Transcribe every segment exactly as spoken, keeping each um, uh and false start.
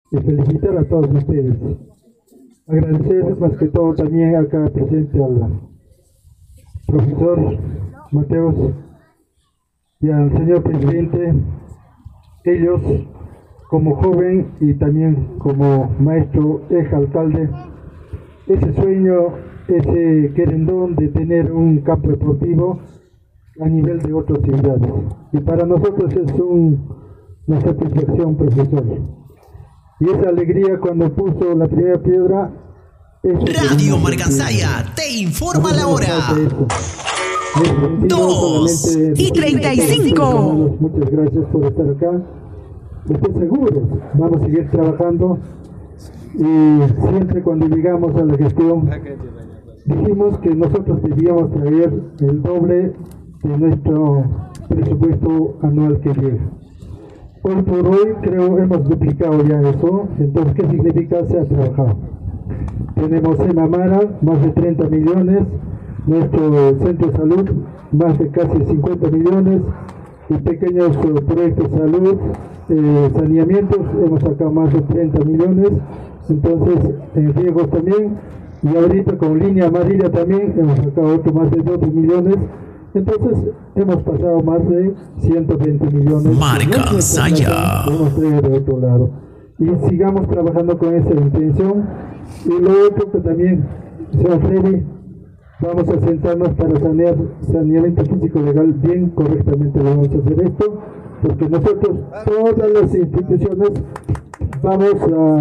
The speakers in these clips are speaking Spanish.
y felicitar a todos ustedes. Agradecer más que todo también acá presente al profesor Mateos y al señor presidente. Ellos, como joven y también como maestro ex alcalde, ese sueño, ese querendón de tener un campo deportivo a nivel de otras ciudades. Y para nosotros es un, una satisfacción, profesor. Y esa alegría cuando puso la primera piedra. Radio Marcansaya te informa la hora. Dos y treinta y cinco. Muchas gracias por estar acá. Estoy seguro, vamos a seguir trabajando. Y siempre cuando llegamos a la gestión, dijimos que nosotros debíamos traer el doble de nuestro presupuesto anual que llega. Hoy por hoy creo hemos duplicado ya eso. Entonces, ¿qué significa? Se ha trabajado. Tenemos Semamara, más de treinta millones, nuestro centro de salud, más de casi cincuenta millones, y pequeños uh, proyectos de salud, eh, saneamientos, hemos sacado más de treinta millones, entonces en riegos también, y ahorita con línea amarilla también hemos sacado otro más de doce millones, entonces hemos pasado más de ciento veinte millones. Marcansaya. Vamos a ir de otro lado. Y sigamos trabajando con esa intención. Y lo otro que también, señor Freddy, vamos a sentarnos para sanear saneamiento físico legal bien correctamente. Vamos a hacer esto, porque nosotros, todas las instituciones, vamos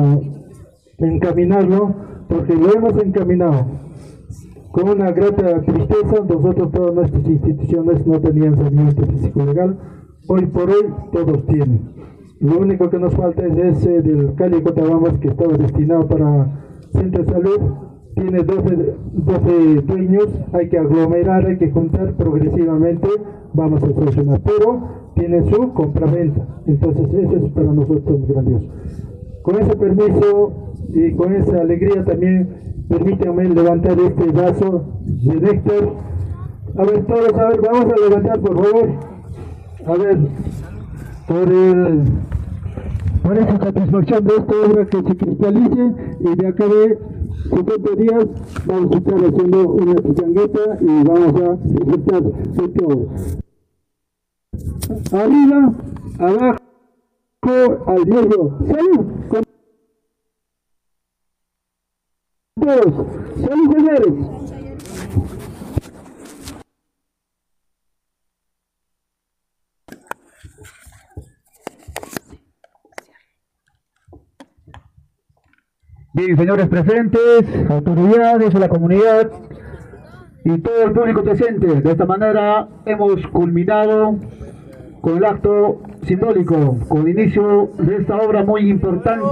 a encaminarlo, porque lo hemos encaminado. Con una grata tristeza, nosotros todas nuestras instituciones no tenían saneamiento físico legal. Hoy por hoy todos tienen. Lo único que nos falta es ese del Cali Cotabambas, que estaba destinado para centro de salud. Tiene doce, doce dueños, hay que aglomerar, hay que juntar progresivamente, vamos a solucionar. Pero tiene su compraventa, entonces eso es para nosotros grandioso. Con ese permiso y con esa alegría también, permítanme levantar este vaso de néctar. A ver, todos, a ver, vamos a levantar por favor. A ver, por el... por esa satisfacción de esta obra que se cristalice, y de acá de cincuenta días vamos a estar haciendo una pichangueta y vamos a disfrutar de todo. Arriba, abajo, al medio. ¡Salud! Con todos. ¡Salud, señores! Bien, señores presentes, autoridades de la comunidad y todo el público presente, de esta manera hemos culminado con el acto simbólico, con el inicio de esta obra muy importante.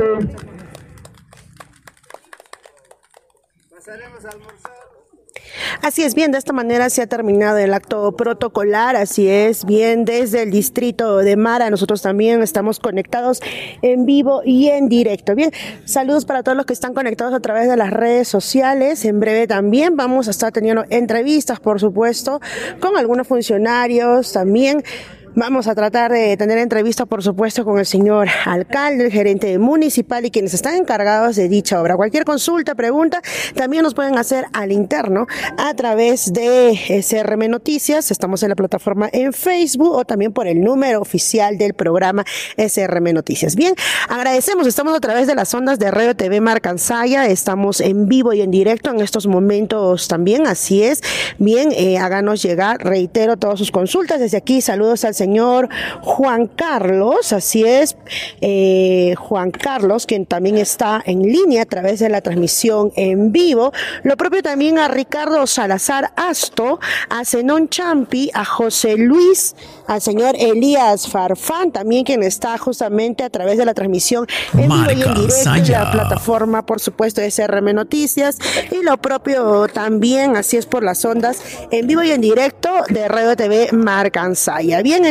Pasaremos a almorzar. Así es, bien, de esta manera se ha terminado el acto protocolar, así es, bien, desde el distrito de Mara, nosotros también estamos conectados en vivo y en directo. Bien, saludos para todos los que están conectados a través de las redes sociales. En breve también vamos a estar teniendo entrevistas, por supuesto, con algunos funcionarios también. Vamos a tratar de tener entrevista, por supuesto, con el señor alcalde, el gerente municipal y quienes están encargados de dicha obra. Cualquier consulta, pregunta, también nos pueden hacer al interno a través de S R M Noticias. Estamos en la plataforma en Facebook o también por el número oficial del programa S R M Noticias. Bien, agradecemos. Estamos a través de las ondas de Radio T V Marcansaya. Estamos en vivo y en directo en estos momentos también. Así es. Bien, eh, háganos llegar, reitero, todas sus consultas. Desde aquí, saludos al señor señor Juan Carlos, así es, eh, Juan Carlos, quien también está en línea a través de la transmisión en vivo. Lo propio también a Ricardo Salazar Asto, a Zenón Champi, a José Luis, al señor Elías Farfán, también quien está justamente a través de la transmisión en vivo y en directo en la plataforma, por supuesto, de S R M Noticias, y lo propio también, así es, por las ondas en vivo y en directo de Radio T V Marcansaya. Bien,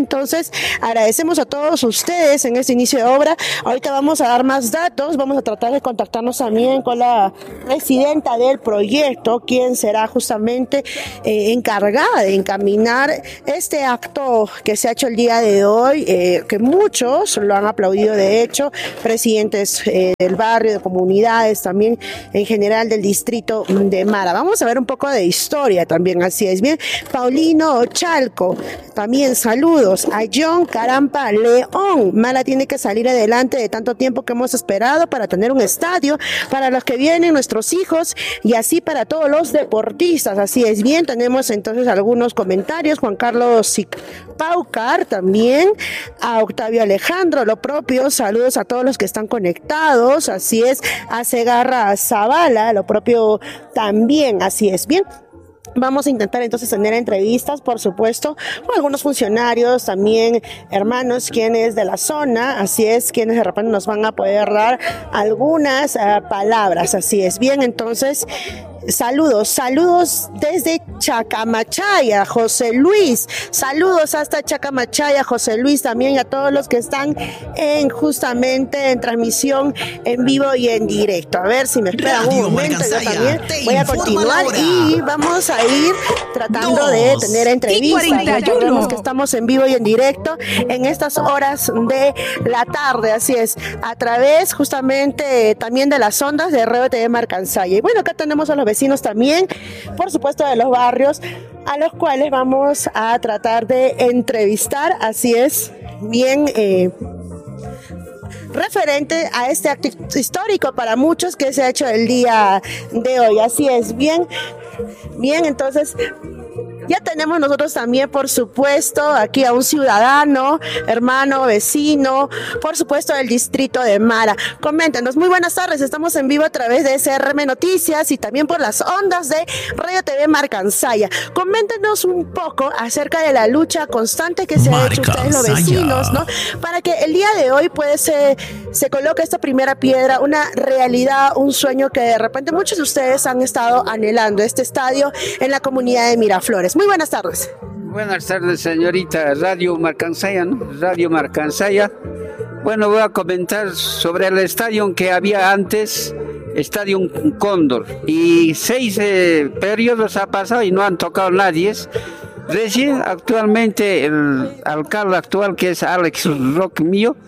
entonces agradecemos a todos ustedes en este inicio de obra. Ahorita vamos a dar más datos, vamos a tratar de contactarnos también con la presidenta del proyecto, quien será justamente eh, encargada de encaminar este acto que se ha hecho el día de hoy, eh, que muchos lo han aplaudido, de hecho, presidentes eh, del barrio, de comunidades, también en general del distrito de Mara. Vamos a ver un poco de historia también, así es. Bien, Paulino Chalco, también saludos a John Carampa León. Mara tiene que salir adelante de tanto tiempo que hemos esperado para tener un estadio para los que vienen, nuestros hijos, y así para todos los deportistas. Así es. Bien, tenemos entonces algunos comentarios. Juan Carlos Paucar también, a Octavio Alejandro, lo propio, saludos a todos los que están conectados, así es, a Segarra Zavala, lo propio también, así es. Bien, vamos a intentar entonces tener entrevistas, por supuesto, con algunos funcionarios, también hermanos, quienes de la zona, así es, quienes de repente nos van a poder dar algunas uh, palabras, así es. Bien, entonces, saludos, saludos desde Chacamachaya, José Luis, saludos hasta Chacamachaya, José Luis, también y a todos los que están en justamente en transmisión en vivo y en directo. A ver si me esperan un momento, yo también voy a continuar y vamos a ir tratando Dos, de tener entrevistas. Recordemos que estamos en vivo y en directo en estas horas de la tarde, así es, a través justamente también de las ondas de R T V Marcansaya. Y bueno, acá tenemos a los vecinos también, por supuesto, de los barrios, a los cuales vamos a tratar de entrevistar, así es, bien, eh, referente a este acto histórico para muchos que se ha hecho el día de hoy, así es, bien, bien, entonces ya tenemos nosotros también, por supuesto, aquí a un ciudadano, hermano, vecino, por supuesto, del distrito de Mara. Coméntenos, muy buenas tardes, estamos en vivo a través de S R M Noticias y también por las ondas de Radio T V Marcansaya. Coméntenos un poco acerca de la lucha constante que se ha hecho ustedes los vecinos, ¿no? Para que el día de hoy pues se, se coloque esta primera piedra, una realidad, un sueño que de repente muchos de ustedes han estado anhelando, este estadio en la comunidad de Miraflores. Muy buenas tardes. Buenas tardes, señorita Radio Marcansaya, ¿no? Radio Marcansaya. Bueno, voy a comentar sobre el estadio que había antes, Estadio Cóndor. Y seis eh, periodos ha pasado y no han tocado nadie. Recién, actualmente, el alcalde actual, que es Alex Rock Mío,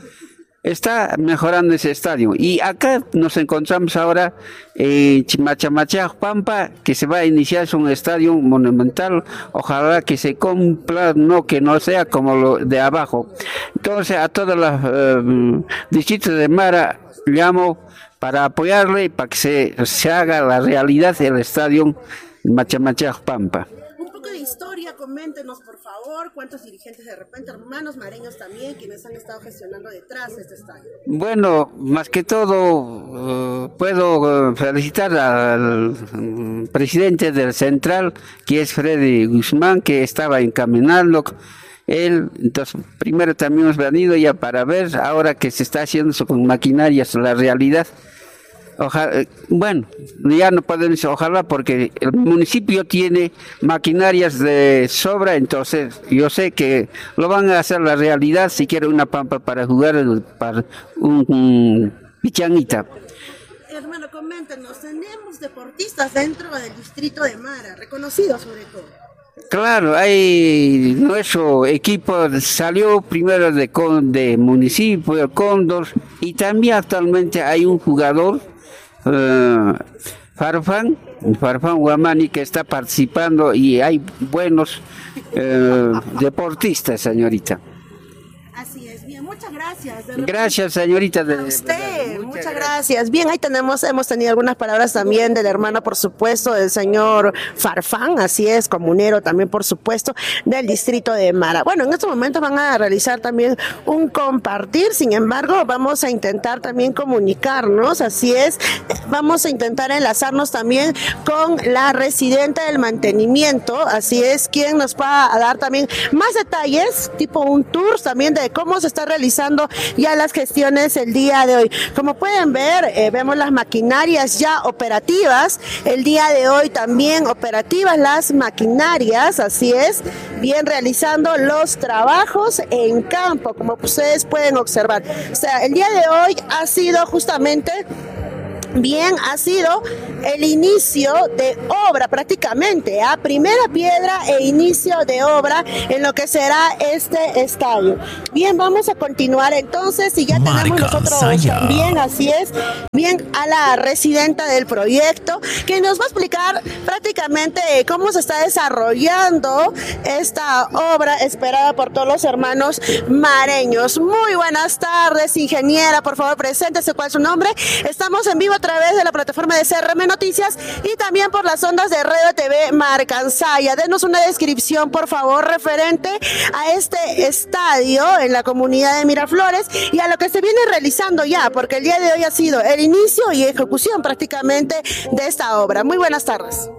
está mejorando ese estadio. Y acá nos encontramos ahora en Machamacha Pampa, que se va a iniciar, es un estadio monumental. Ojalá que se cumpla, no que no sea como lo de abajo. Entonces, a todos los eh, distritos de Mara llamo para apoyarle, para que se, se haga la realidad del estadio Machamacha Pampa. De historia, coméntenos por favor, cuántos dirigentes de repente, hermanos mareños también, quienes han estado gestionando detrás de este estadio. Bueno, más que todo, uh, puedo uh, felicitar al um, presidente del Central, que es Freddy Guzmán, que estaba encaminando. Él, entonces, primero también hemos venido ya para ver, ahora que se está haciendo eso con maquinarias, la realidad. Ojalá, bueno, ya no podemos, ojalá, porque el municipio tiene maquinarias de sobra, entonces yo sé que lo van a hacer la realidad si quiere una pampa para jugar para un, un pichanguita. Hermano, coméntenos, tenemos deportistas dentro del distrito de Mara, reconocidos sobre todo. Claro, hay nuestro equipo salió primero de, de municipio, de Cóndor, y también actualmente hay un jugador, Uh, Farfán, Farfán Guamani, que está participando, y hay buenos uh, deportistas, señorita. Así es, bien, muchas gracias. Gracias, señorita. De, a usted, de, muchas, muchas gracias. gracias. Bien, ahí tenemos, hemos tenido algunas palabras también del hermano, por supuesto, del señor Farfán, así es, comunero también, por supuesto, del distrito de Mara. Bueno, en estos momentos van a realizar también un compartir, sin embargo, vamos a intentar también comunicarnos, así es, vamos a intentar enlazarnos también con la residente del mantenimiento, así es, quien nos va a dar también más detalles, tipo un tour también de cómo se está realizando realizando ya las gestiones el día de hoy. Como pueden ver, eh, vemos las maquinarias ya operativas, el día de hoy también operativas las maquinarias, así es, bien realizando los trabajos en campo, como ustedes pueden observar. O sea, el día de hoy ha sido justamente... Bien, ha sido el inicio de obra prácticamente, a ¿eh? primera piedra e inicio de obra en lo que será este estadio. Bien, vamos a continuar entonces y ya Marca tenemos nosotros Saya. también, así es, bien a la residenta del proyecto que nos va a explicar prácticamente cómo se está desarrollando esta obra esperada por todos los hermanos mareños. Muy buenas tardes, ingeniera, por favor, preséntese cuál es su nombre. Estamos en vivo a través de la plataforma de C R M Noticias y también por las ondas de Radio T V Marcansaya. Denos una descripción, por favor, referente a este estadio en la comunidad de Miraflores y a lo que se viene realizando ya, porque el día de hoy ha sido el inicio y ejecución prácticamente de esta obra. Muy buenas tardes.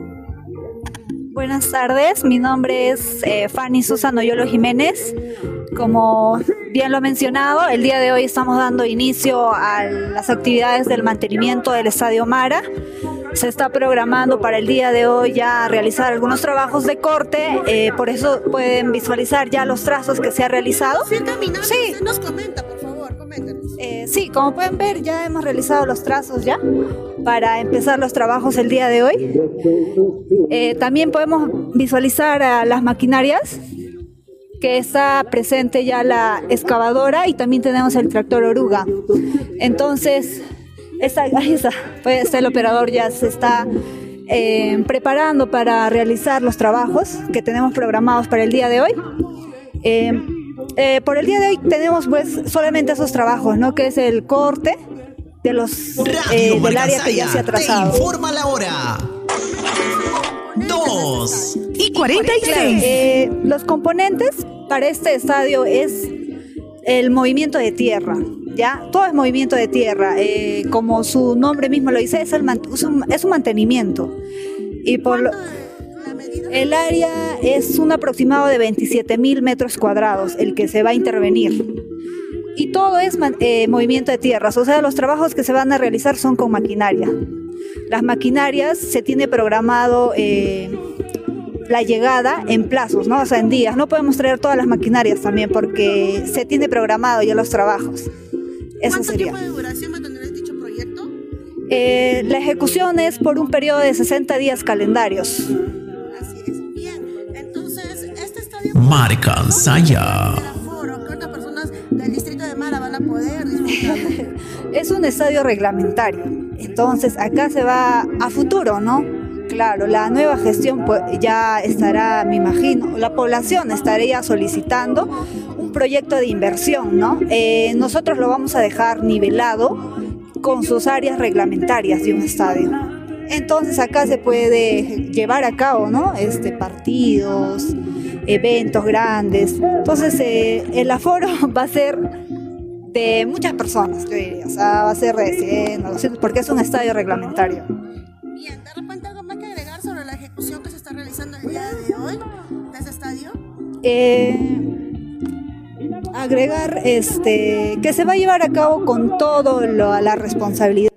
Buenas tardes, mi nombre es eh, Fanny Susan Oyolo Jiménez. Como bien lo he mencionado, el día de hoy estamos dando inicio a las actividades del mantenimiento del Estadio Mara. Se está programando para el día de hoy ya realizar algunos trabajos de corte, eh, por eso pueden visualizar ya los trazos que se ha realizado. Sí, caminando, Sí. usted nos comenta, por favor, coméntenos. Eh, sí, como pueden ver, ya hemos realizado los trazos ya para empezar los trabajos el día de hoy. Eh, también podemos visualizar a las maquinarias, que está presente ya la excavadora y también tenemos el tractor oruga. Entonces, esta, ahí está, pues está el operador ya se está eh, preparando para realizar los trabajos que tenemos programados para el día de hoy. Eh, eh, por el día de hoy tenemos pues solamente esos trabajos, ¿no? Que es el corte de los eh, del área que ya se ha trazado. Te informa la hora. Dos y cuarenta y Claro, seis. eh, los componentes para este estadio es el movimiento de tierra, ¿ya? Todo es movimiento de tierra, eh, como su nombre mismo lo dice, es, el man- es, un, es un mantenimiento. Y por lo- el área es un aproximado de veintisiete mil metros cuadrados, el que se va a intervenir. Y todo es man- eh, movimiento de tierras, o sea, los trabajos que se van a realizar son con maquinaria. Las maquinarias se tiene programado eh, la llegada en plazos, ¿no? O sea, en días. No podemos traer todas las maquinarias también porque se tiene programado ya los trabajos. Eso ¿Cuánto sería. tiempo de duración va a tener dicho proyecto? Eh, la ejecución es por un periodo de sesenta días calendarios. Así es. Bien, entonces, este estadio... Marcansaya. ¿Cuántas personas del distrito de Mara van a poder disfrutar? Es un estadio reglamentario. Entonces, acá se va a futuro, ¿no? Claro, la nueva gestión pues, ya estará, me imagino, la población estaría solicitando un proyecto de inversión, ¿no? Eh, nosotros lo vamos a dejar nivelado con sus áreas reglamentarias de un estadio. Entonces acá se puede llevar a cabo, ¿no? Este, partidos, eventos grandes. Entonces eh, el aforo va a ser de muchas personas, yo diría. O sea, va a ser de cien, doscientos, porque es un estadio reglamentario. Bien, ¿de repente algo más que agregar sobre la ejecución que se está realizando el día de hoy de ese estadio? Eh, agregar este que se va a llevar a cabo con todo lo, la responsabilidad,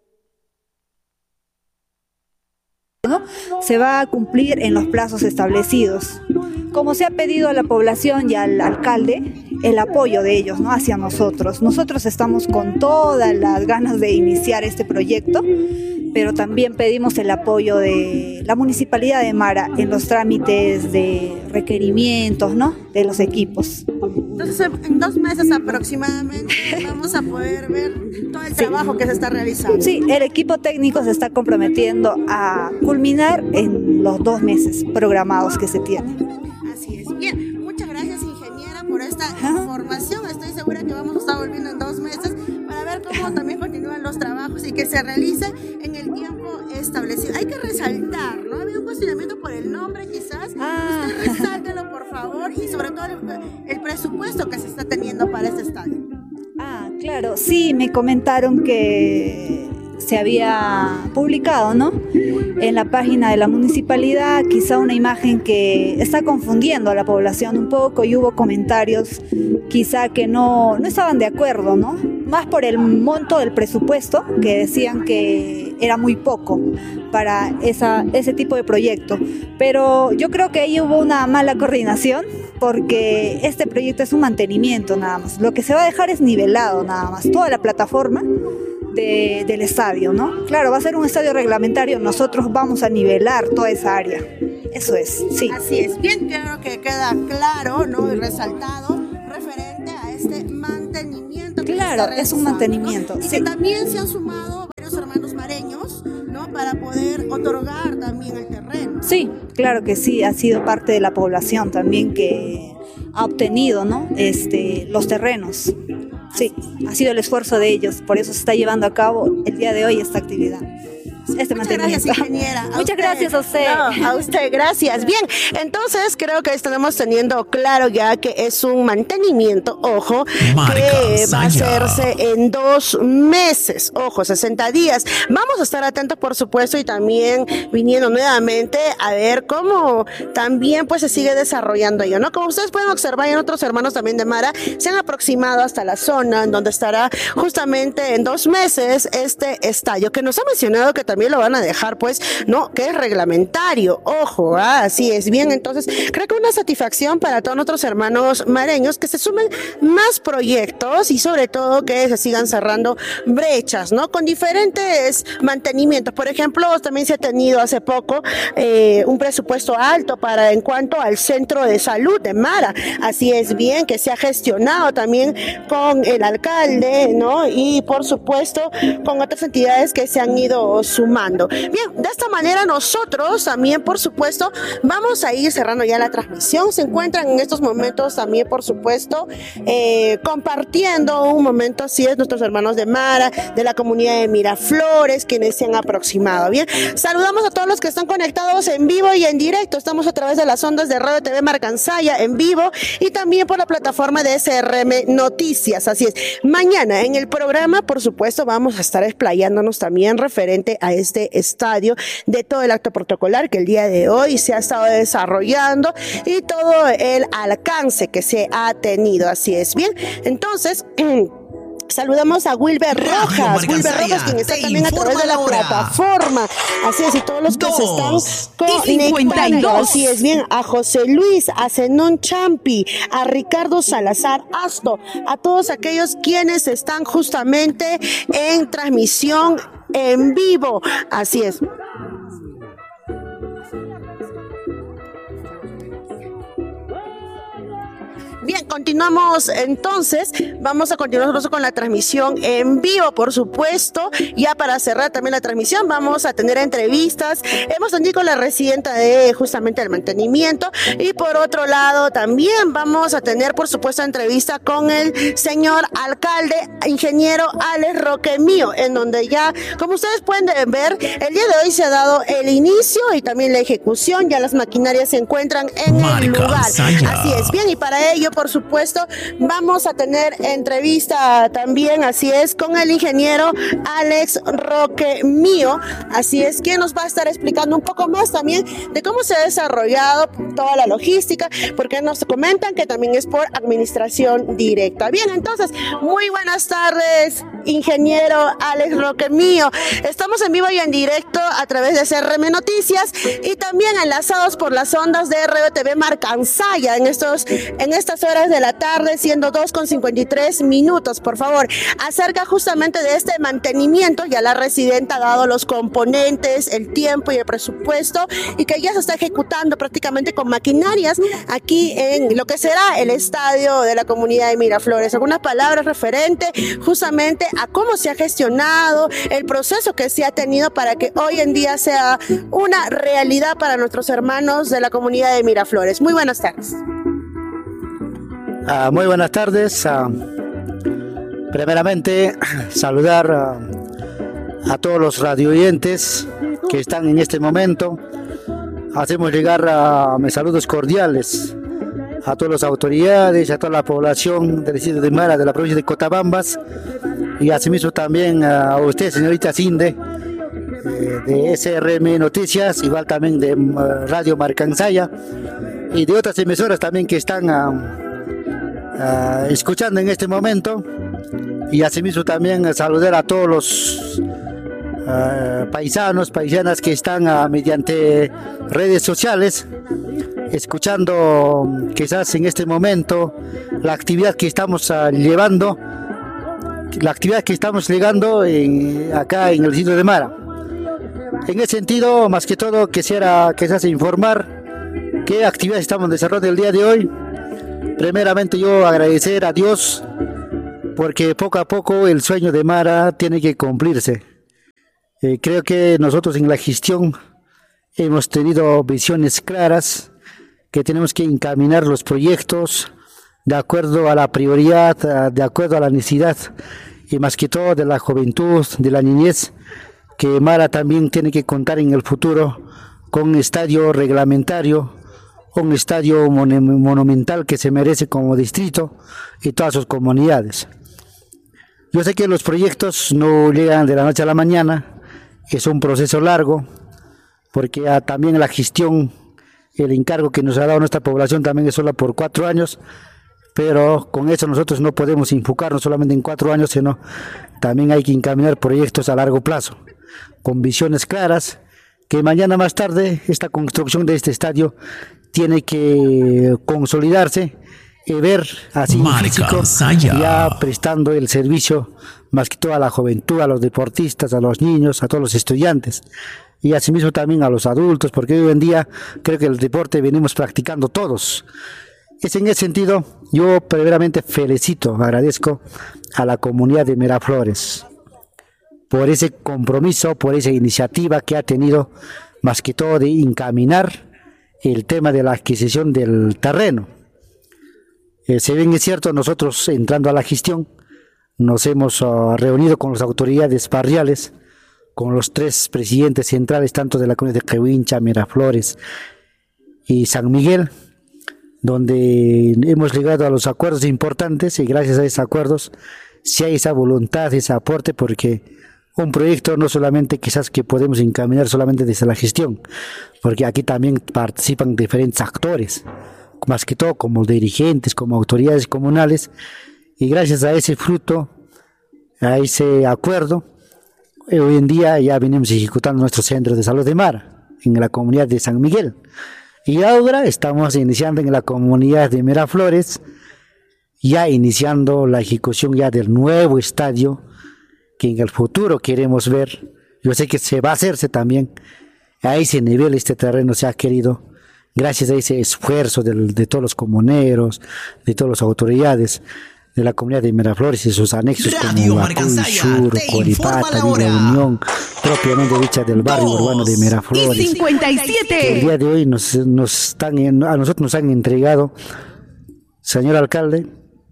¿no? Se va a cumplir en los plazos establecidos. Como se ha pedido a la población y al alcalde, el apoyo de ellos, ¿no? Hacia nosotros. Nosotros estamos con todas las ganas de iniciar este proyecto, pero también pedimos el apoyo de la Municipalidad de Mara en los trámites de requerimientos, ¿no? De los equipos. Entonces, en dos meses aproximadamente vamos a poder ver todo el trabajo que se está realizando. Sí, el equipo técnico se está comprometiendo a culminar en los dos meses programados que se tienen. Así es. Bien, muchas gracias, ingeniera, por esta información. Estoy segura que vamos a estar volviendo en dos meses para ver cómo también continúan los trabajos y que se realice en el tiempo establecido. Hay que resaltar, ¿no? Había un cuestionamiento por el nombre, quizás. Ah. Usted resáltelo, por favor, y sobre todo el, el presupuesto que se está teniendo para este estadio. Ah, claro, sí, me comentaron que se había publicado, ¿no?, en la página de la municipalidad, quizá una imagen que está confundiendo a la población un poco, y hubo comentarios quizá que no, no estaban de acuerdo, ¿no?, más por el monto del presupuesto, que decían que era muy poco para esa, ese tipo de proyecto. Pero yo creo que ahí hubo una mala coordinación, porque este proyecto es un mantenimiento nada más. Lo que se va a dejar es nivelado nada más, toda la plataforma de, del estadio, ¿no? Claro, va a ser un estadio reglamentario, nosotros vamos a nivelar toda esa área. Eso es, sí. Así es, bien, creo que queda claro, ¿no?, y resaltado referente a este mantenimiento. Claro, es un mantenimiento. ¿No? Y sí. que también se han sumado varios hermanos mareños, ¿no?, para poder otorgar también el terreno. Sí, claro que sí, ha sido parte de la población también que ha obtenido, ¿no?, este, los terrenos. Sí, ha sido el esfuerzo de ellos, por eso se está llevando a cabo el día de hoy esta actividad. Este Muchas gracias, ingeniera. Muchas usted. gracias a usted. No, a usted, gracias. Bien, entonces creo que estaremos teniendo claro ya que es un mantenimiento, ojo, Marca que va a Saya. hacerse en dos meses, ojo, sesenta días. Vamos a estar atentos, por supuesto, y también viniendo nuevamente a ver cómo también pues se sigue desarrollando ello, ¿no? Como ustedes pueden observar, en otros hermanos también de Mara se han aproximado hasta la zona en donde estará justamente en dos meses este estadio, que nos ha mencionado que también lo van a dejar, pues, no, que es reglamentario, ojo, ¿ah? Así es, bien, entonces, creo que una satisfacción para todos nuestros hermanos mareños, que se sumen más proyectos y sobre todo que se sigan cerrando brechas, ¿no?, con diferentes mantenimientos. Por ejemplo, también se ha tenido hace poco eh, un presupuesto alto para en cuanto al centro de salud de Mara, así es, bien, que se ha gestionado también con el alcalde, ¿no?, y por supuesto con otras entidades que se han ido sumando. Bien, de esta manera nosotros también, por supuesto, vamos a ir cerrando ya la transmisión. Se encuentran en estos momentos también, por supuesto, eh, compartiendo un momento, así es, nuestros hermanos de Mara, de la comunidad de Miraflores, quienes se han aproximado. Bien, saludamos a todos los que están conectados en vivo y en directo. Estamos a través de las ondas de Radio T V Marcansaya en vivo y también por la plataforma de S R M Noticias. Así es, mañana en el programa, por supuesto, vamos a estar explayándonos también referente a este estadio, de todo el acto protocolar que el día de hoy se ha estado desarrollando y todo el alcance que se ha tenido. Así es, bien, entonces saludamos a Wilber Rojas, Wilber Rojas, quien está también a través de la plataforma. Así es, y todos los que se están conectando. Así es, bien, a José Luis, a Zenón Champi, a Ricardo Salazar Asto, a todos aquellos quienes están justamente en transmisión en vivo. Así es. Bien, continuamos entonces, vamos a continuar nosotros con la transmisión en vivo, por supuesto. Ya para cerrar también la transmisión vamos a tener entrevistas, hemos tenido con la residenta de justamente el mantenimiento y por otro lado también vamos a tener, por supuesto, entrevista con el señor alcalde, ingeniero Alex Roque Mío, en donde ya, como ustedes pueden ver, el día de hoy se ha dado el inicio y también la ejecución, ya las maquinarias se encuentran en Marca el lugar. Saya. Así es, bien, y para ello, por supuesto, vamos a tener entrevista también, así es, con el ingeniero Alex Roque Mío, así es, quien nos va a estar explicando un poco más también de cómo se ha desarrollado toda la logística, porque nos comentan que también es por administración directa. Bien, entonces, muy buenas tardes, ingeniero Alex Roque Mío. Estamos en vivo y en directo a través de S R M Noticias y también enlazados por las ondas de R T V Marcansaya en estos, en estas horas de la tarde, siendo dos con cincuenta y tres minutos. Por favor, acerca justamente de este mantenimiento, ya la residenta ha dado los componentes, el tiempo y el presupuesto, y que ya se está ejecutando prácticamente con maquinarias aquí en lo que será el estadio de la comunidad de Miraflores. Algunas palabras referente justamente a cómo se ha gestionado el proceso que se ha tenido para que hoy en día sea una realidad para nuestros hermanos de la comunidad de Miraflores. Muy buenas tardes. Uh, muy buenas tardes. Uh, primeramente, saludar uh, a todos los radioyentes que están en este momento. Hacemos llegar uh, mis saludos cordiales a todas las autoridades, a toda la población del distrito de Mara, de la provincia de Cotabambas, y asimismo también a usted, señorita Cinde, eh, de S R M Noticias, igual también de uh, Radio Marcansaya y de otras emisoras también que están uh, uh, escuchando en este momento, y asimismo también uh, saludar a todos los uh, paisanos, paisanas que están uh, mediante redes sociales escuchando quizás en este momento la actividad que estamos uh, llevando, la actividad que estamos llegando en, acá en el distrito de Mara. En ese sentido, más que todo, quisiera quizás informar qué actividad estamos desarrollando el día de hoy. Primeramente yo agradecer a Dios porque poco a poco el sueño de Mara tiene que cumplirse. Eh, creo que nosotros en la gestión hemos tenido visiones claras, que tenemos que encaminar los proyectos de acuerdo a la prioridad, de acuerdo a la necesidad y más que todo de la juventud, de la niñez, que Mara también tiene que contar en el futuro con un estadio reglamentario, un estadio mon monumental que se merece como distrito y todas sus comunidades. Yo sé que los proyectos no llegan de la noche a la mañana, es un proceso largo, porque ah, también la gestión, el encargo que nos ha dado nuestra población también es solo por cuatro años, pero con eso nosotros no podemos enfocarnos solamente en cuatro años, sino también hay que encaminar proyectos a largo plazo, con visiones claras, que mañana más tarde esta construcción de este estadio tiene que consolidarse y ver así físico, ya prestando el servicio más que todo a la juventud, a los deportistas, a los niños, a todos los estudiantes. Y asimismo también a los adultos, porque hoy en día creo que el deporte venimos practicando todos. Es en ese sentido, yo primeramente felicito, agradezco a la comunidad de Miraflores por ese compromiso, por esa iniciativa que ha tenido, más que todo de encaminar el tema de la adquisición del terreno. Eh, si bien es cierto, nosotros entrando a la gestión, nos hemos uh, reunido con las autoridades barriales, con los tres presidentes centrales, tanto de la comunidad de Quehuincha, Miraflores y San Miguel, donde hemos llegado a los acuerdos importantes, y gracias a esos acuerdos si hay esa voluntad, ese aporte, porque un proyecto no solamente quizás que podemos encaminar solamente desde la gestión, porque aquí también participan diferentes actores, más que todo como dirigentes, como autoridades comunales, y gracias a ese fruto, a ese acuerdo, hoy en día ya venimos ejecutando nuestro centro de salud de Mara, en la comunidad de San Miguel. Y ahora estamos iniciando en la comunidad de Miraflores, ya iniciando la ejecución ya del nuevo estadio, que en el futuro queremos ver. Yo sé que se va a hacerse también. A ese nivel este terreno se ha querido, gracias a ese esfuerzo del, de todos los comuneros, de todas las autoridades, de la comunidad de Miraflores y sus anexos Radio como Acuy, Churo, Coripata, Villa Unión, propiamente dicha del barrio Dos urbano de Miraflores. y cincuenta y siete. El día de hoy nos, nos están, a nosotros nos han entregado, señor alcalde,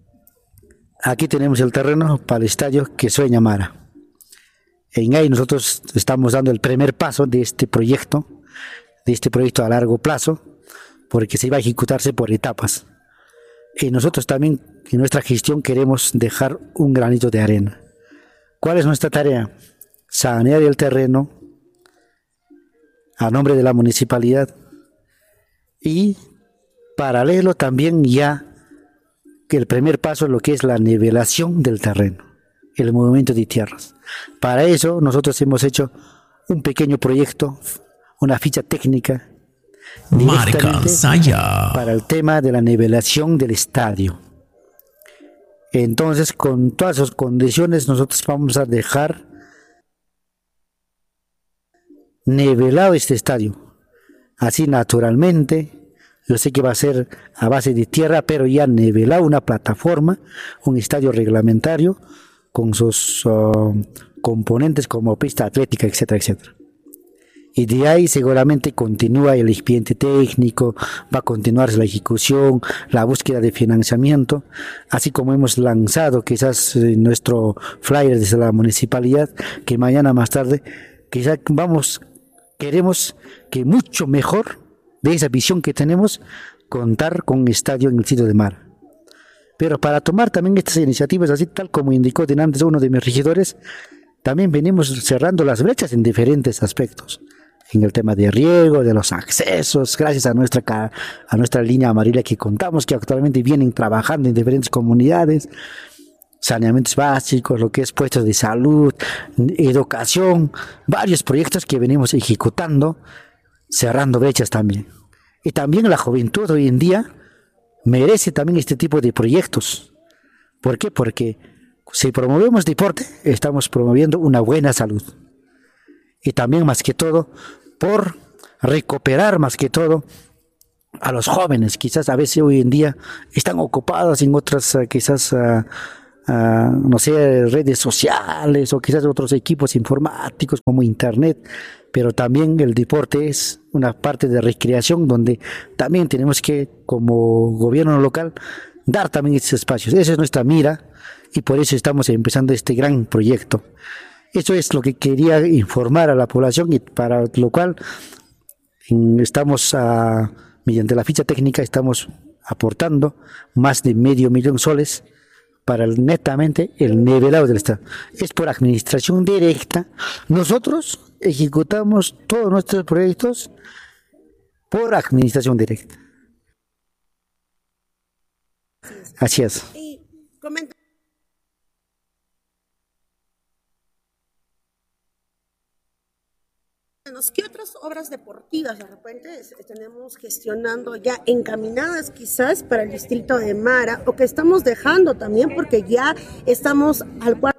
aquí tenemos el terreno para el estadio que sueña Mara. En ahí nosotros estamos dando el primer paso de este proyecto, de este proyecto a largo plazo, porque se va a ejecutarse por etapas. Y nosotros también en nuestra gestión queremos dejar un granito de arena. ¿Cuál es nuestra tarea? Sanear el terreno a nombre de la municipalidad y paralelo también ya que el primer paso es lo que es la nivelación del terreno, el movimiento de tierras. Para eso nosotros hemos hecho un pequeño proyecto, una ficha técnica para el tema de la nivelación del estadio. Entonces, con todas esas condiciones, nosotros vamos a dejar nivelado este estadio. Así naturalmente, yo sé que va a ser a base de tierra, pero ya nivelado, una plataforma, un estadio reglamentario, con sus uh, componentes como pista atlética, etcétera, etcétera. Y de ahí seguramente continúa el expediente técnico, va a continuar la ejecución, la búsqueda de financiamiento, así como hemos lanzado quizás eh, nuestro flyer desde la municipalidad, que mañana más tarde quizás vamos, queremos que mucho mejor de esa visión que tenemos, contar con un estadio en el sitio de Mara. Pero para tomar también estas iniciativas, así tal como indicó de antes uno de mis regidores, también venimos cerrando las brechas en diferentes aspectos. En el tema de riego, de los accesos, gracias a nuestra, a nuestra línea amarilla que contamos, que actualmente vienen trabajando en diferentes comunidades, saneamientos básicos, lo que es puestos de salud, educación, varios proyectos que venimos ejecutando, cerrando brechas también. Y también la juventud hoy en día merece también este tipo de proyectos. ¿Por qué? Porque si promovemos deporte, estamos promoviendo una buena salud. Y también más que todo, por recuperar más que todo a los jóvenes, quizás a veces hoy en día están ocupados en otras, uh, quizás, uh, uh, no sé, redes sociales o quizás otros equipos informáticos como internet, pero también el deporte es una parte de recreación donde también tenemos que, como gobierno local, dar también estos espacios. Esa es nuestra mira y por eso estamos empezando este gran proyecto. Eso es lo que quería informar a la población y para lo cual estamos, a, mediante la ficha técnica, estamos aportando más de medio millón de soles para el, netamente el nivelado del Estado. Es por administración directa. Nosotros ejecutamos todos nuestros proyectos por administración directa. Así es. Y comenta. ¿Qué otras obras deportivas de repente tenemos gestionando ya encaminadas quizás para el distrito de Mara o que estamos dejando también porque ya estamos al cuarto?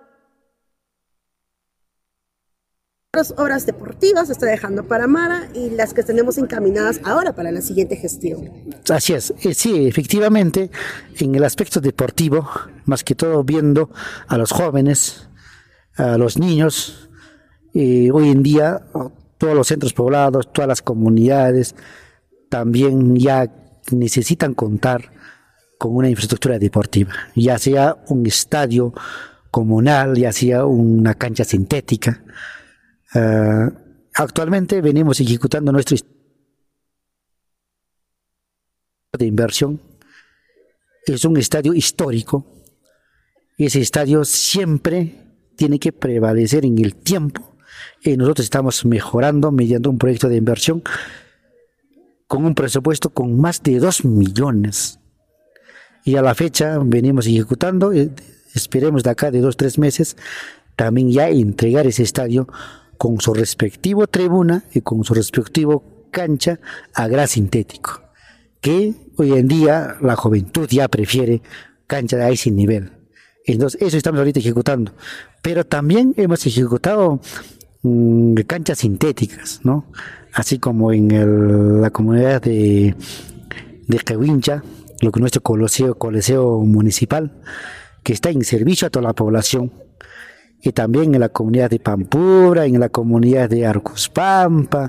Otras obras deportivas se está dejando para Mara y las que tenemos encaminadas ahora para la siguiente gestión. Así es, sí, efectivamente, en el aspecto deportivo, más que todo viendo a los jóvenes, a los niños, eh, hoy en día todos los centros poblados, todas las comunidades también ya necesitan contar con una infraestructura deportiva, ya sea un estadio comunal, ya sea una cancha sintética. Uh, actualmente venimos ejecutando nuestro de inversión. Es un estadio histórico. Ese estadio siempre tiene que prevalecer en el tiempo. Y nosotros estamos mejorando mediante un proyecto de inversión con un presupuesto con más de dos millones. Y a la fecha venimos ejecutando, eh, esperemos de acá de dos, tres meses, también ya entregar ese estadio con su respectivo tribuna y con su respectivo cancha a gras sintético, que hoy en día la juventud ya prefiere cancha de ese nivel. Entonces eso estamos ahorita ejecutando. Pero también hemos ejecutado mmm, canchas sintéticas, ¿no? Así como en el, la comunidad de, de Cahuincha, lo que es nuestro coliseo, coliseo municipal, que está en servicio a toda la población. Y también en la comunidad de Pampura, en la comunidad de Arcuspampa,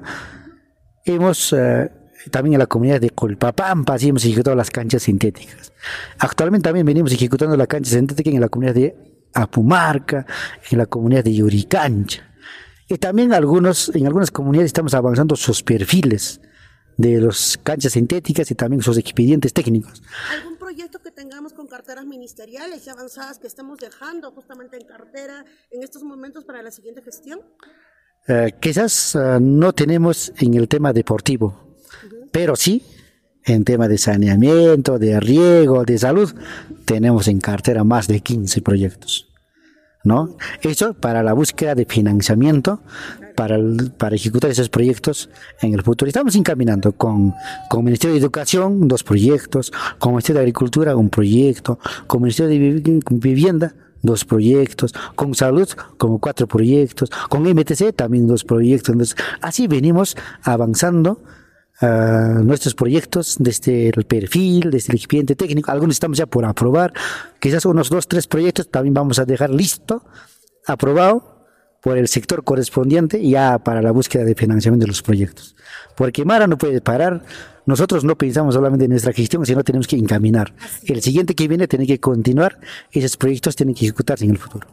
hemos, eh, también en la comunidad de Colpapampa, así hemos ejecutado las canchas sintéticas. Actualmente también venimos ejecutando la cancha sintética en la comunidad de Apumarca, en la comunidad de Yuricancha. Y también algunos, en algunas comunidades estamos avanzando sus perfiles de las canchas sintéticas y también sus expedientes técnicos. ¿Algún proyecto que tengamos con carteras ministeriales y avanzadas que estemos dejando justamente en cartera en estos momentos para la siguiente gestión? Uh, quizás uh, no tenemos en el tema deportivo, uh-huh. pero sí en tema de saneamiento, de riego, de salud, tenemos en cartera más de quince proyectos, ¿no? Eso para la búsqueda de financiamiento para, el, para ejecutar esos proyectos en el futuro. Estamos encaminando con, con el Ministerio de Educación dos proyectos, con el Ministerio de Agricultura un proyecto, con el Ministerio de Vivienda dos proyectos, con Salud como cuatro proyectos, con M T C también dos proyectos. Entonces, así venimos avanzando Uh, nuestros proyectos desde el perfil, desde el expediente técnico. Algunos estamos ya por aprobar, quizás unos dos, tres proyectos también vamos a dejar listo, aprobado por el sector correspondiente ya para la búsqueda de financiamiento de los proyectos, porque Mara no puede parar. Nosotros no pensamos solamente en nuestra gestión, sino tenemos que encaminar. El siguiente que viene tiene que continuar, esos proyectos tienen que ejecutarse en el futuro. Así.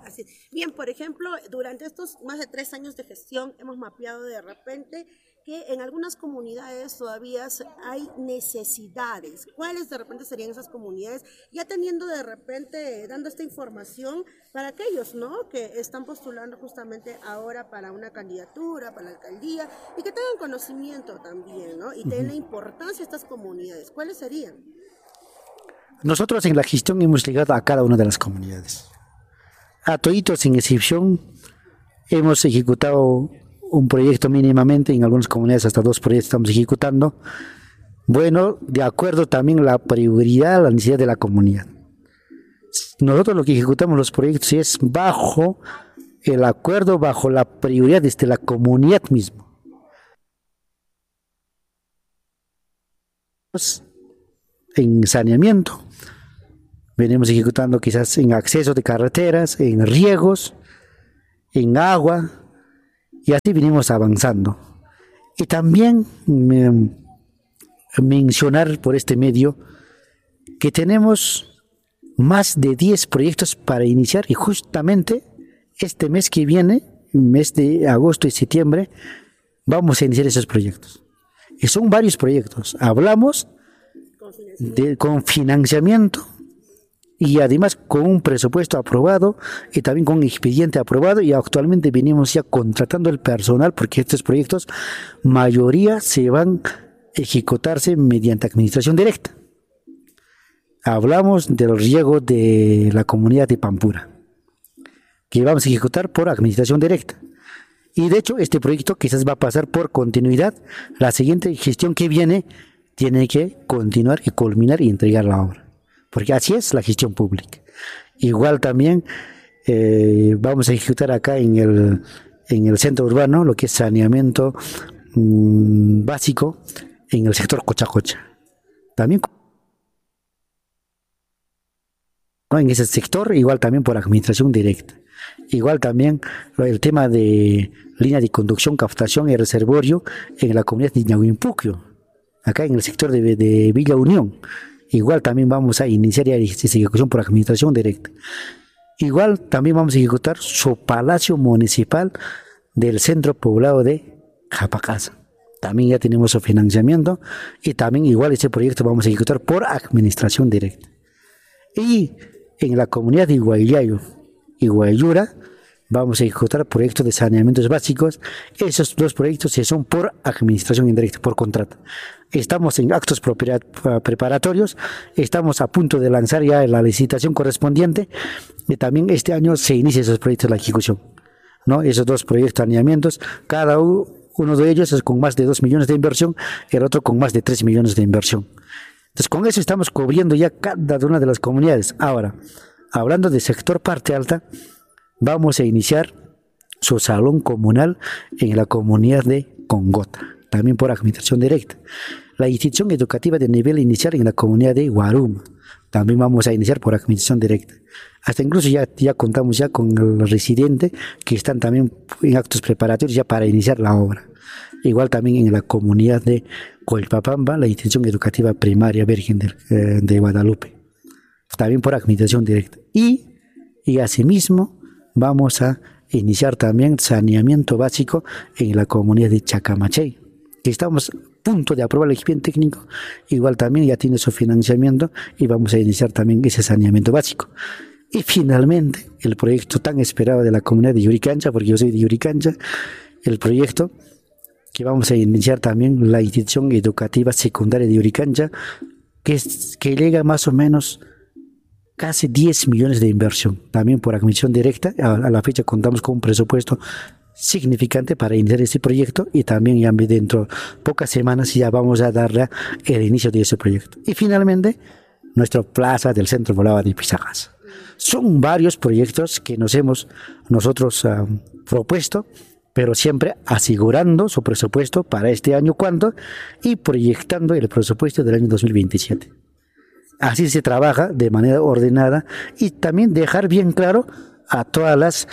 Bien, por ejemplo, durante estos más de tres años de gestión hemos mapeado de repente que en algunas comunidades todavía hay necesidades. ¿Cuáles de repente serían esas comunidades? Ya teniendo de repente, dando esta información para aquellos, ¿no?, que están postulando justamente ahora para una candidatura, para la alcaldía, y que tengan conocimiento también, ¿no?, y tengan la importancia de estas comunidades. ¿Cuáles serían? Nosotros en la gestión hemos llegado a cada una de las comunidades. A toditos sin excepción hemos ejecutado un proyecto mínimamente, en algunas comunidades hasta dos proyectos estamos ejecutando. Bueno, de acuerdo también a la prioridad, a la necesidad de la comunidad. Nosotros lo que ejecutamos los proyectos es bajo el acuerdo, bajo la prioridad desde la comunidad misma. En saneamiento, venimos ejecutando quizás en acceso de carreteras, en riegos, en agua, y así venimos avanzando. Y también me, mencionar por este medio que tenemos más de diez proyectos para iniciar, y justamente este mes que viene, mes de agosto y septiembre, vamos a iniciar esos proyectos. Y son varios proyectos. Hablamos de, con financiamiento y además con un presupuesto aprobado y también con un expediente aprobado, y actualmente venimos ya contratando el personal porque estos proyectos mayoría se van a ejecutarse mediante administración directa. Hablamos del riego de la comunidad de Pampura, que vamos a ejecutar por administración directa. Y de hecho este proyecto quizás va a pasar por continuidad. La siguiente gestión que viene tiene que continuar y culminar y entregar la obra, porque así es la gestión pública. Igual también eh, vamos a ejecutar acá en el, en el centro urbano lo que es saneamiento mmm, básico en el sector Cochacocha. También ¿no? En ese sector, igual también por administración directa. Igual también el tema de línea de conducción, captación y reservorio en la comunidad de Ñahuimpuquio, acá en el sector de, de Villa Unión. Igual también vamos a iniciar ya esa ejecución por administración directa. Igual también vamos a ejecutar su palacio municipal del centro poblado de Japacasa. También ya tenemos su financiamiento, y también igual ese proyecto vamos a ejecutar por administración directa. Y en la comunidad de Iguayayo y Guayura vamos a ejecutar proyectos de saneamientos básicos. Esos dos proyectos se son por administración indirecta, por contrato. Estamos en actos preparatorios, estamos a punto de lanzar ya la licitación correspondiente, y también este año se inicia esos proyectos de la ejecución, ¿no? Esos dos proyectos de saneamientos, cada uno de ellos es con más de dos millones de inversión, el otro con más de tres millones de inversión. Entonces con eso estamos cubriendo ya cada una de las comunidades. Ahora, hablando del sector parte alta, vamos a iniciar su salón comunal en la comunidad de Congota, también por administración directa. La institución educativa de nivel inicial en la comunidad de Guaruma, también vamos a iniciar por administración directa. Hasta incluso ya, ya contamos ya con el residente que están también en actos preparatorios ya para iniciar la obra. Igual también en la comunidad de Colpapamba, la institución educativa primaria Virgen de, eh, de Guadalupe, también por administración directa. Y, y asimismo vamos a iniciar también saneamiento básico en la comunidad de Chacamachay, que estamos a punto de aprobar el expediente técnico. Igual también ya tiene su financiamiento y vamos a iniciar también ese saneamiento básico. Y finalmente el proyecto tan esperado de la comunidad de Yuricancha, porque yo soy de Yuricancha, el proyecto que vamos a iniciar también la institución educativa secundaria de Yuricancha, que, es, que llega más o menos casi diez millones de inversión, también por admisión directa. A, a la fecha contamos con un presupuesto significante para iniciar este proyecto, y también ya dentro de pocas semanas ya vamos a darle el inicio de ese proyecto. Y finalmente, nuestra plaza del centro poblado de Pisagasa. Son varios proyectos que nos hemos nosotros uh, propuesto, pero siempre asegurando su presupuesto para este año cuando y proyectando el presupuesto del año dos mil veintisiete. Así se trabaja de manera ordenada, y también dejar bien claro a todas las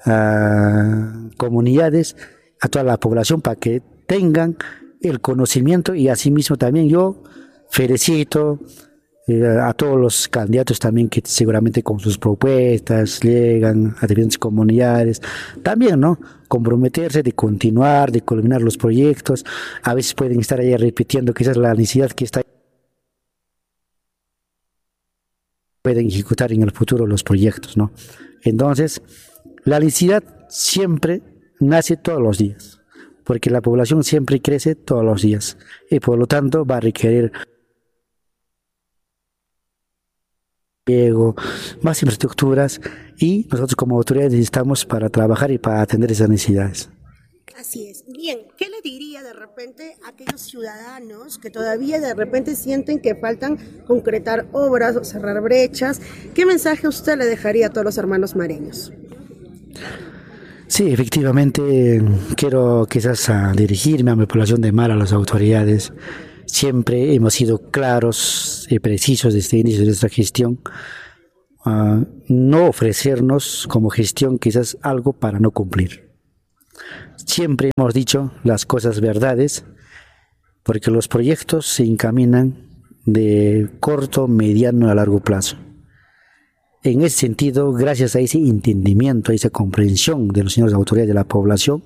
uh, comunidades, a toda la población, para que tengan el conocimiento. Y asimismo también yo felicito eh, a todos los candidatos también que seguramente con sus propuestas llegan a diferentes comunidades, también, ¿no? Comprometerse de continuar, de culminar los proyectos. A veces pueden estar ahí repitiendo quizás la necesidad que está, pueden ejecutar en el futuro los proyectos, ¿no? Entonces, la necesidad siempre nace todos los días, porque la población siempre crece todos los días y por lo tanto va a requerir más infraestructuras, y nosotros como autoridades estamos para trabajar y para atender esas necesidades. Así es. Bien, ¿qué le diría de repente a aquellos ciudadanos que todavía de repente sienten que faltan concretar obras o cerrar brechas? ¿Qué mensaje usted le dejaría a todos los hermanos mareños? Sí, efectivamente, quiero quizás a dirigirme a mi población de Mara, a las autoridades. Siempre hemos sido claros y precisos desde el inicio de nuestra gestión, uh, no ofrecernos como gestión quizás algo para no cumplir. Siempre hemos dicho las cosas verdades, porque los proyectos se encaminan de corto, mediano a largo plazo. En ese sentido, gracias a ese entendimiento, a esa comprensión de los señores autoridades de la población,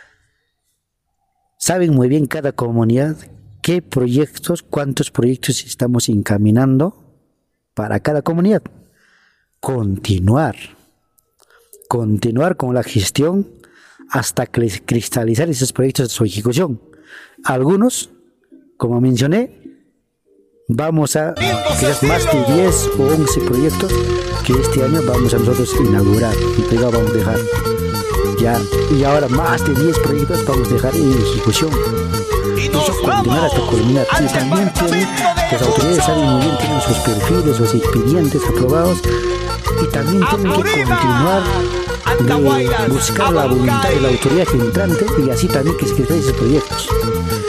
saben muy bien cada comunidad qué proyectos, cuántos proyectos estamos encaminando para cada comunidad. Continuar, continuar con la gestión hasta cristalizar esos proyectos de su ejecución. Algunos, como mencioné, vamos a quizás más de diez o once proyectos que este año vamos a nosotros inaugurar y luego vamos a dejar ya, y ahora más de diez proyectos vamos a dejar en ejecución. Eso continuar hasta culminar. Y también tienen, las autoridades saben muy bien, tienen sus perfiles, sus expedientes aprobados, y también tienen que continuar de buscar la voluntad de la autoridad entrante y así también que se creen esos proyectos.